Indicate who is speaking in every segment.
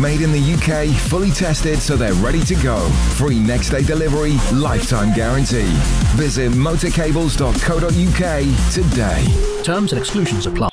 Speaker 1: made in the UK, fully tested so they're ready to go. Free next day delivery, lifetime guarantee. Visit motorcables.co.uk today.
Speaker 2: Terms and exclusions apply.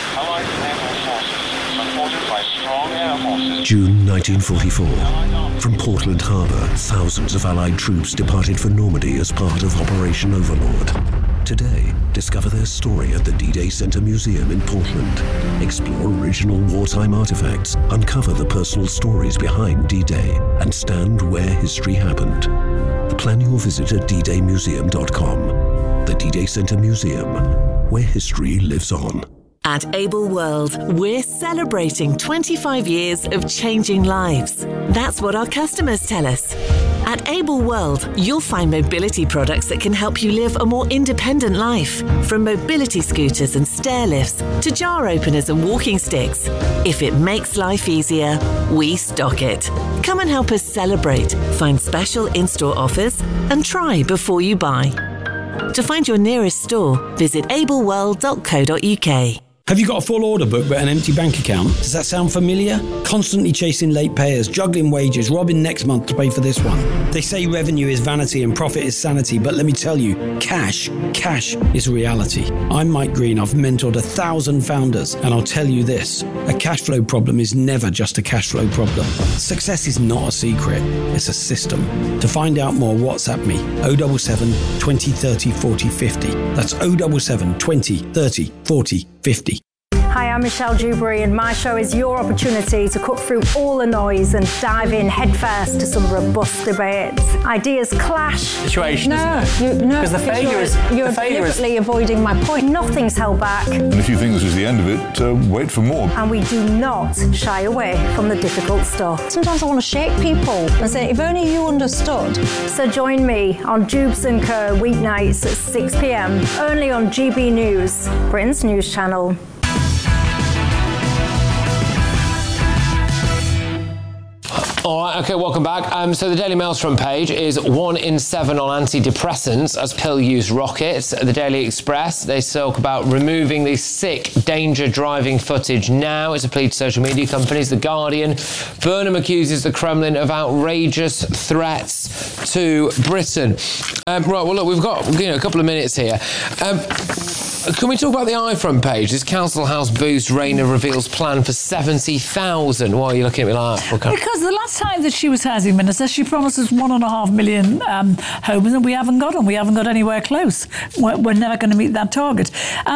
Speaker 3: June 1944. From Portland Harbour, thousands of Allied troops departed for Normandy as part of Operation Overlord. Today, discover their story at the D-Day Center Museum in Portland. Explore original wartime artifacts, uncover the personal stories behind D-Day, and stand where history happened. Plan your visit at ddaymuseum.com. The D-Day Center Museum, where history lives on.
Speaker 4: At Able World, we're celebrating 25 years of changing lives. That's what our customers tell us. At Able World, you'll find mobility products that can help you live a more independent life. From mobility scooters and stair lifts to jar openers and walking sticks. If it makes life easier, we stock it. Come and help us celebrate, find special in-store offers, and try before you buy. To find your nearest store, visit ableworld.co.uk.
Speaker 5: Have you got a full order book but an empty bank account? Does that sound familiar? Constantly chasing late payers, juggling wages, robbing next month to pay for this one. They say revenue is vanity and profit is sanity, but let me tell you, cash is reality. I'm Mike Green. I've mentored 1,000 founders, and I'll tell you this, a cash flow problem is never just a cash flow problem. Success is not a secret, it's a system. To find out more, WhatsApp me, 077 20 30 40 50. That's 077 20 30 40 50.
Speaker 6: Hi, I'm Michelle Dewberry, and my show is your opportunity to cut through all the noise and dive in headfirst to some robust debates. Ideas clash.
Speaker 7: Situation, isn't it?
Speaker 6: Because you're deliberately avoiding my point. Nothing's held back.
Speaker 8: And if you think this is the end of it, wait for more.
Speaker 6: And we do not shy away from the difficult stuff. Sometimes I want to shake people and say, if only you understood. So join me on Dubes & Co. weeknights at 6 p.m, only on GB News, Britain's news channel.
Speaker 7: All right, okay, welcome back. So the Daily Mail's front page is 1 in 7 on antidepressants as pill use rockets. The Daily Express, they talk about removing the sick danger driving footage now. It's a plea to social media companies. The Guardian, Burnham accuses the Kremlin of outrageous threats to Britain. Right, well, look, we've got a couple of minutes here. Can we talk about the iFront page? This Council House boost, Rayner reveals plan for 70,000. Why are you looking at me like that?
Speaker 9: Because the last time that she was housing minister, she promised us 1.5 million homes, and we haven't got them. We haven't got anywhere close. We're never going to meet that target.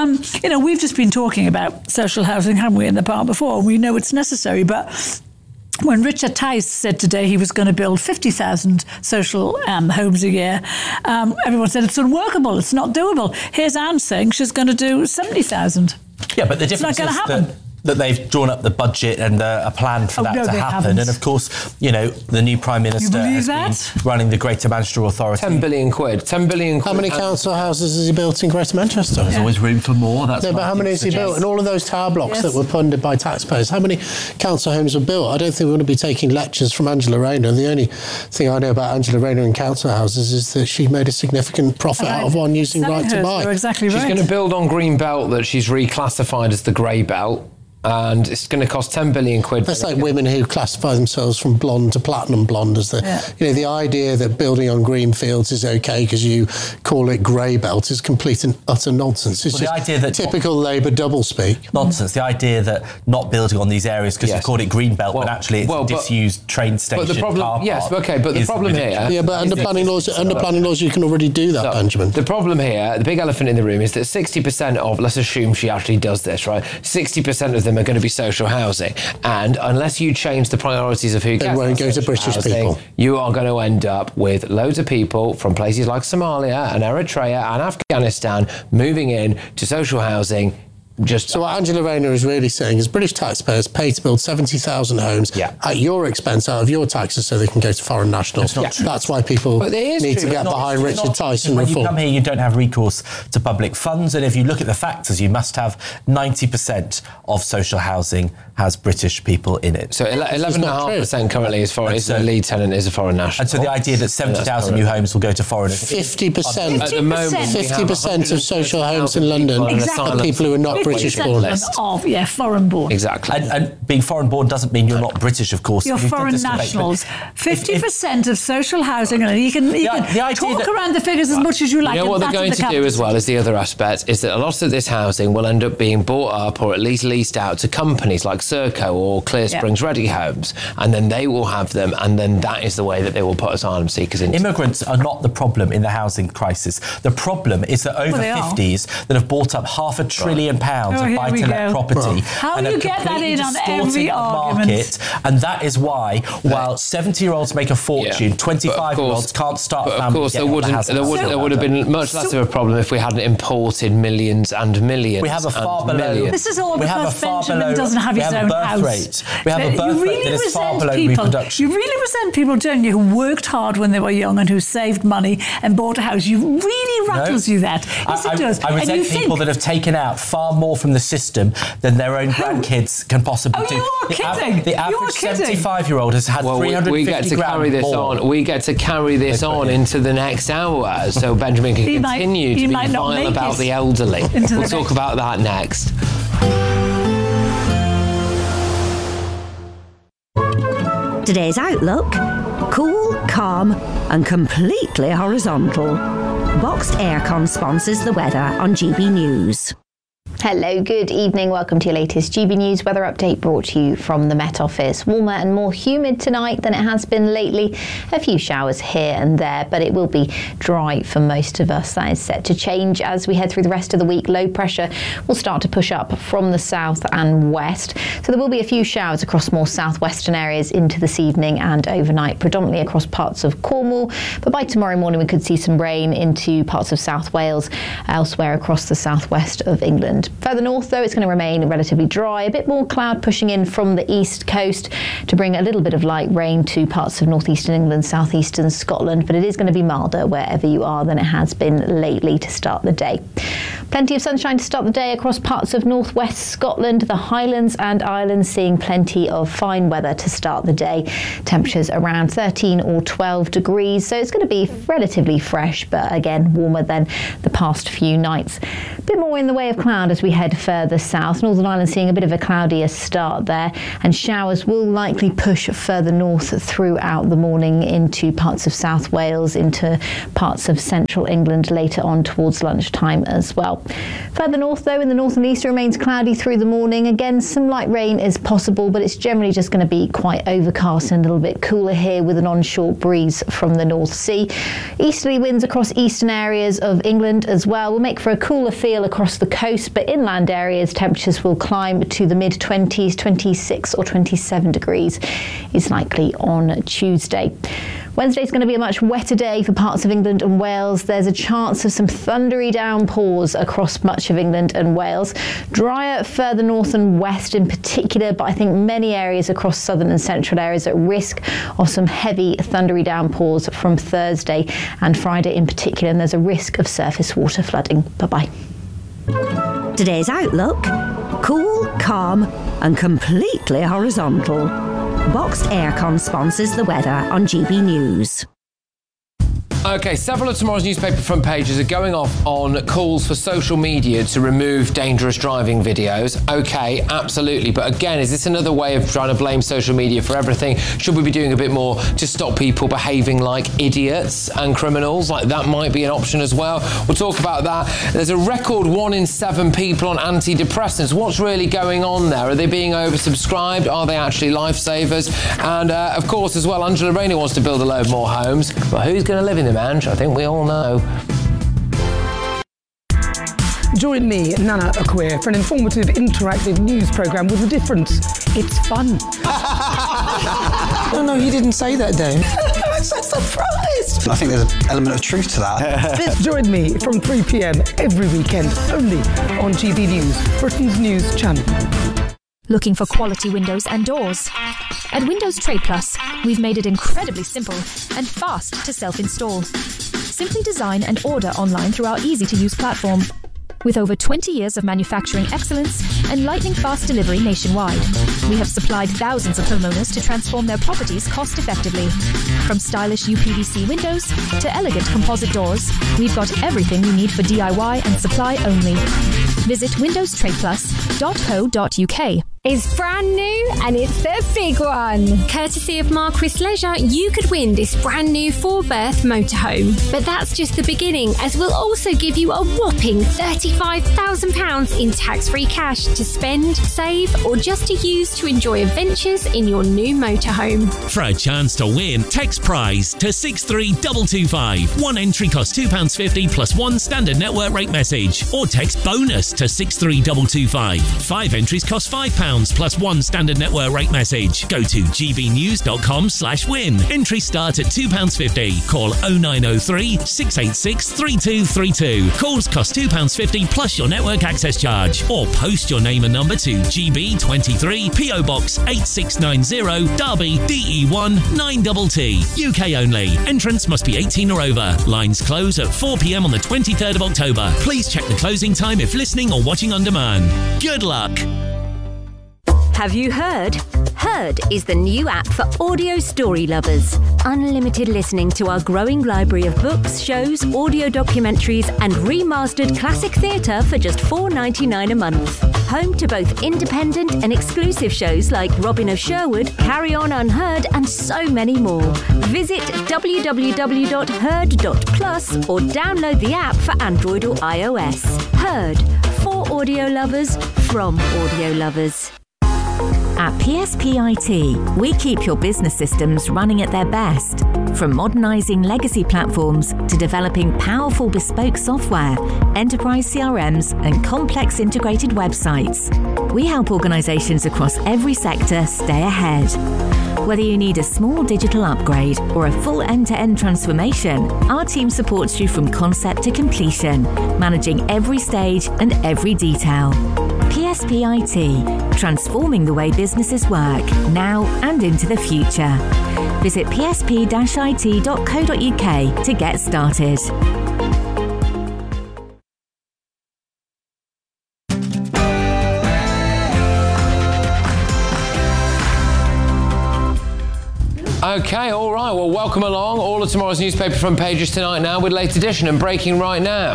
Speaker 9: We've just been talking about social housing, haven't we, in the part before? We know it's necessary, but when Richard Tice said today he was going to build 50,000 social homes a year, everyone said it's unworkable, it's not doable. Here's Anne saying she's going to do 70,000.
Speaker 10: Yeah, but the difference is that they've drawn up the budget and a plan for that to happen. Haven't. And of course, the new Prime Minister has been running the Greater Manchester Authority.
Speaker 7: 10 billion quid. 10 billion quid.
Speaker 11: How many council houses has he built in Greater Manchester?
Speaker 10: There's always room for more. That's
Speaker 11: but how many has he built? And all of those tower blocks that were funded by taxpayers, how many council homes were built? I don't think we want to be taking lectures from Angela Rayner. The only thing I know about Angela Rayner and council houses is that she made a significant profit out of one using Right to Buy.
Speaker 9: Exactly right.
Speaker 7: She's going to build on Green Belt that she's reclassified as the Grey Belt. And it's going to cost 10 billion quid.
Speaker 11: That's like women who classify themselves from blonde to platinum blonde as the idea that building on green fields is okay because you call it grey belt is complete and utter nonsense. It's just the idea that typical Labour doublespeak.
Speaker 10: Nonsense. The idea that not building on these areas because you called it green belt, but actually it's a disused train station.
Speaker 7: But the problem, but the problem here,
Speaker 11: but under planning laws, you can already do that, Benjamin.
Speaker 7: The problem here, the big elephant in the room, is that 60% of, let's assume she actually does this, right? 60% of them are going to be social housing, and unless you change the priorities of who gets
Speaker 11: won't go to British
Speaker 7: housing, people, you are going to end up with loads of people from places like Somalia and Eritrea and Afghanistan moving in to social housing. So
Speaker 11: what Angela Rayner is really saying is British taxpayers pay to build 70,000 homes at your expense, out of your taxes, so they can go to foreign nationals. That's why people need to get behind Richard Tyson reform.
Speaker 10: When you come here, you don't have recourse to public funds, and if you look at the factors, you must have 90% of social housing has British people in it.
Speaker 7: So 11.5% currently is foreign. The lead tenant is a foreign national.
Speaker 10: And so the idea that 70,000 new homes will go to foreigners.
Speaker 11: 50%.
Speaker 7: At the moment,
Speaker 11: 50% of social homes in London are people who are not British born.
Speaker 9: Foreign born.
Speaker 10: Exactly. And being foreign born doesn't mean you're not British, of course.
Speaker 9: You're foreign nationals. 50% of social housing, and you can talk around the figures as much as you like.
Speaker 7: You know what they're going to do as well as the other aspect is that a lot of this housing will end up being bought up or at least leased out to companies like Serco or Clear Springs Ready Homes, and then they will have them, and then that is the way that they will put asylum seekers into.
Speaker 10: Immigrants are not the problem in the housing crisis. The problem is that over 50s that have bought up £500 billion of buy-to-let property.
Speaker 9: How do you get that in on every argument?
Speaker 10: And that is why, while 70-year-olds make a fortune, 25-year-olds can't start a family.
Speaker 7: Of course, there would have been much less of a problem if we hadn't imported millions and millions.
Speaker 10: We have a far below.
Speaker 9: This is all because Benjamin doesn't have his own house.
Speaker 10: We have a birth rate that is far below reproduction.
Speaker 9: You really resent people, don't you, who worked hard when they were young and who saved money and bought a house. You really rattles you that. Yes, it does.
Speaker 10: I resent people that have taken out far more from the system than their own grandkids can possibly do.
Speaker 9: You are kidding.
Speaker 10: The average 75-year-old has had 350
Speaker 7: we get to carry this
Speaker 10: more.
Speaker 7: on. We get to carry this on into the next hour, so Benjamin can continue to be vile about the elderly. We'll talk about that next.
Speaker 2: Today's outlook: cool, calm and completely horizontal. Boxed Aircon sponsors the weather on GB News.
Speaker 12: Hello, good evening. Welcome to your latest GB News weather update, brought to you from the Met Office. Warmer and more humid tonight than it has been lately. A few showers here and there, but it will be dry for most of us. That is set to change as we head through the rest of the week. Low pressure will start to push up from the south and west. So there will be a few showers across more southwestern areas into this evening and overnight, predominantly across parts of Cornwall. But by tomorrow morning, we could see some rain into parts of South Wales, elsewhere across the southwest of England. Further north, though, it's going to remain relatively dry. A bit more cloud pushing in from the east coast to bring a little bit of light rain to parts of northeastern England, southeastern Scotland, but it is going to be milder wherever you are than it has been lately to start the day. Plenty of sunshine to start the day across parts of northwest Scotland, the Highlands and Islands, seeing plenty of fine weather to start the day. Temperatures around 13 or 12 degrees, so it's going to be relatively fresh, but again warmer than the past few nights. A bit more in the way of cloud as we head further south. Northern Ireland seeing a bit of a cloudier start there, and showers will likely push further north throughout the morning into parts of South Wales, into parts of central England later on towards lunchtime as well. Further north, though, in the north and east, it remains cloudy through the morning. Again, some light rain is possible, but it's generally just going to be quite overcast and a little bit cooler here with an onshore breeze from the North Sea. Easterly winds across eastern areas of England as well will make for a cooler feel across the coast, but inland areas temperatures will climb to the mid-20s, 26 or 27 degrees is likely on Tuesday. Wednesday's going to be a much wetter day for parts of England and Wales. There's a chance of some thundery downpours across much of England and Wales. Drier further north and west in particular, but I think many areas across southern and central areas at risk of some heavy thundery downpours from Thursday and Friday in particular, and there's a risk of surface water flooding. Bye-bye.
Speaker 2: Today's outlook: cool, calm and completely horizontal. Boxed Aircon sponsors the weather on GB News.
Speaker 7: OK, several of tomorrow's newspaper front pages are going off on calls for social media to remove dangerous driving videos. OK, absolutely. But again, is this another way of trying to blame social media for everything? Should we be doing a bit more to stop people behaving like idiots and criminals? Like, that might be an option as well. We'll talk about that. There's a record 1 in 7 people on antidepressants. What's really going on there? Are they being oversubscribed? Are they actually lifesavers? And of course, as well, Angela Rayner wants to build a load more homes. But who's going to live in them, Ange? I think we all know.
Speaker 13: Join me, Nana Acquia, for an informative, interactive news programme with a difference. It's fun.
Speaker 14: No, he didn't say that, Dave.
Speaker 13: I'm so surprised.
Speaker 14: I think there's an element of truth to that.
Speaker 13: Join me from 3 p.m. every weekend, only on GB News, Britain's news channel.
Speaker 15: Looking for quality windows and doors? At Windows Trade Plus, we've made it incredibly simple and fast to self-install. Simply design and order online through our easy-to-use platform. With over 20 years of manufacturing excellence and lightning fast delivery nationwide, we have supplied thousands of homeowners to transform their properties cost-effectively. From stylish UPVC windows to elegant composite doors, we've got everything you need for DIY and supply only. Visit windowstradeplus.co.uk.
Speaker 16: It's brand new and it's the big one. Courtesy of Marquis Leisure, you could win this brand new 4-berth motorhome. But that's just the beginning, as we'll also give you a whopping £35,000 in tax-free cash to spend, save, or just to use to enjoy adventures in your new motorhome.
Speaker 17: For a chance to win, text prize to 63225. One entry costs £2.50 plus one standard network rate message. Or text bonus to 63225. 5 entries cost £5 plus one standard network rate message. Go to gbnews.com/win. Entries start at £2.50. Call 0903 686 3232. Calls cost £2.50 plus your network access charge. Or post your name and number to GB23 PO Box 8690 Derby DE1 9TT. UK only. Entrance must be 18 or over. Lines close at 4 p.m. on the 23rd of October. Please check the closing time if listening or watching on demand. Good luck.
Speaker 2: Have you heard? Heard is the new app for audio story lovers. Unlimited listening to our growing library of books, shows, audio documentaries and remastered classic theatre for just $4.99 a month. Home to both independent and exclusive shows like Robin of Sherwood, Carry On Unheard and so many more. Visit www.heard.plus or download the app for Android or iOS. Heard, for audio lovers, from audio lovers. At PSPIT, we keep your business systems running at their best. From modernising legacy platforms to developing powerful bespoke software, enterprise CRMs and complex integrated websites, we help organisations across every sector stay ahead. Whether you need a small digital upgrade or a full end-to-end transformation, our team supports you from concept to completion, managing every stage and every detail. PSPIT, transforming the way businesses work, now and into the future. Visit psp-it.co.uk to get started.
Speaker 7: Okay, all right. Well, welcome along. All of tomorrow's newspaper front pages tonight now with Late Edition and breaking right now.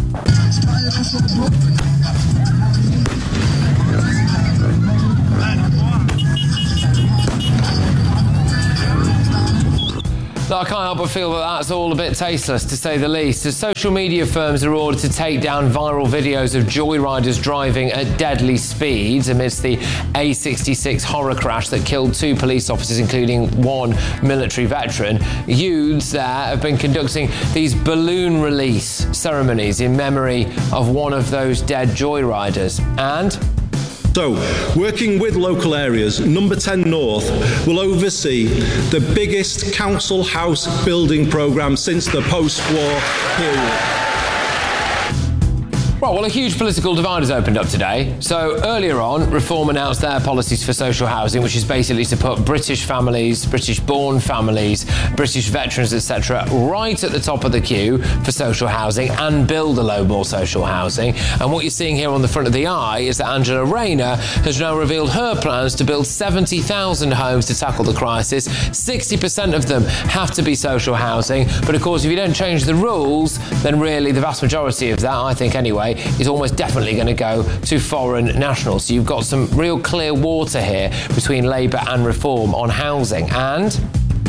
Speaker 7: I can't help but feel that that's all a bit tasteless, to say the least, as social media firms are ordered to take down viral videos of joyriders driving at deadly speeds amidst the A66 horror crash that killed 2 police officers, including 1 military veteran. Youths there have been conducting these balloon release ceremonies in memory of one of those dead joyriders. And
Speaker 18: so, working with local areas, Number 10 North will oversee the biggest council house building programme since the post-war period.
Speaker 7: Right, well, a huge political divide has opened up today. So earlier on, Reform announced their policies for social housing, which is basically to put British families, British-born families, British veterans, etc., right at the top of the queue for social housing and build a low-ball social housing. And what you're seeing here on the front of the eye is that Angela Rayner has now revealed her plans to build 70,000 homes to tackle the crisis. 60% of them have to be social housing. But of course, if you don't change the rules, then really the vast majority of that, I think anyway, is almost definitely going to go to foreign nationals. So you've got some real clear water here between Labour and Reform on housing. And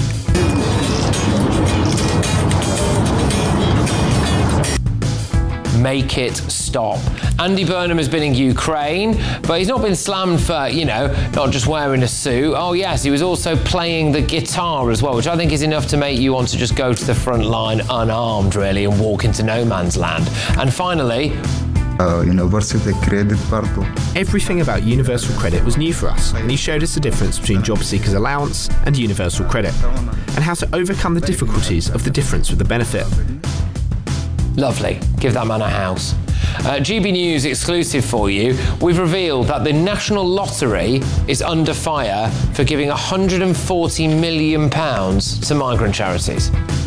Speaker 7: make it stop. Andy Burnham has been in Ukraine, but he's not been slammed for, not just wearing a suit. Oh yes, he was also playing the guitar as well, which I think is enough to make you want to just go to the front line unarmed, really, and walk into no man's land. And finally,
Speaker 19: University Credit Portal. Everything about Universal Credit was new for us, and he showed us the difference between Job Seekers Allowance and Universal Credit, and how to overcome the difficulties of the difference with the benefit.
Speaker 7: Lovely. Give that man a house. GB News exclusive for you. We've revealed that the National Lottery is under fire for giving £140 million to migrant charities.